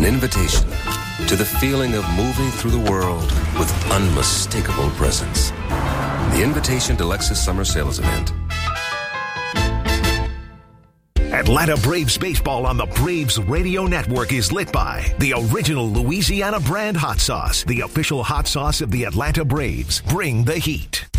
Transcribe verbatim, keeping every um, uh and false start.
An invitation to the feeling of moving through the world with unmistakable presence. The invitation to Lexus Summer Sales Event. Atlanta Braves baseball on the Braves Radio Network is lit by the original Louisiana brand hot sauce, the official hot sauce of the Atlanta Braves. Bring the heat.